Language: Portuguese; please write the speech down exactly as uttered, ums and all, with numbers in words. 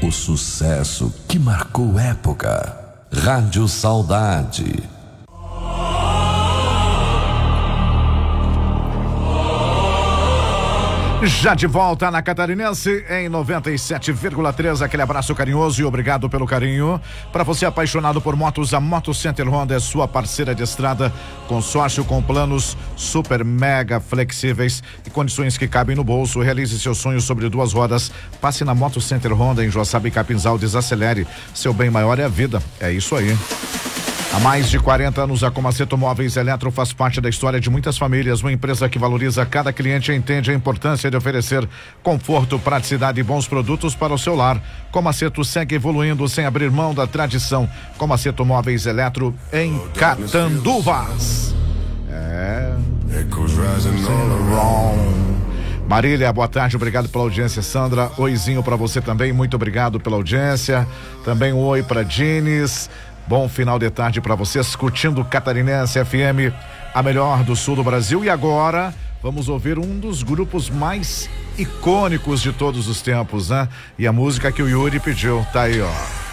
O sucesso que marcou época. Rádio Saudade. Já de volta na Catarinense em noventa e sete vírgula três, aquele abraço carinhoso e obrigado pelo carinho. Para você apaixonado por motos, a Moto Center Honda é sua parceira de estrada, consórcio com planos super mega flexíveis e condições que cabem no bolso. Realize seus sonhos sobre duas rodas. Passe na Moto Center Honda em Joaçaba e Capinzal, desacelere. Seu bem maior é a vida. É isso aí. Há mais de quarenta anos, a Comaceto Móveis Eletro faz parte da história de muitas famílias. Uma empresa que valoriza cada cliente e entende a importância de oferecer conforto, praticidade e bons produtos para o seu lar. Comaceto segue evoluindo sem abrir mão da tradição. Comaceto Móveis Eletro em Catanduvas. É. Marília, boa tarde, obrigado pela audiência. Sandra, oizinho para você também, muito obrigado pela audiência. Também um oi para Dines. Bom final de tarde para vocês, curtindo Catarinense F M, a melhor do sul do Brasil. E agora vamos ouvir um dos grupos mais icônicos de todos os tempos, né? E a música que o Yuri pediu, tá aí, ó.